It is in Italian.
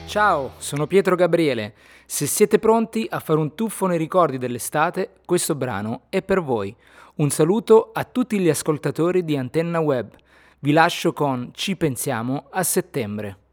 Ciao, sono Pietro Gabriele. Se siete pronti a fare un tuffo nei ricordi dell'estate, questo brano è per voi. Un saluto a tutti gli ascoltatori di Antenna Web. Vi lascio con Ci pensiamo a settembre.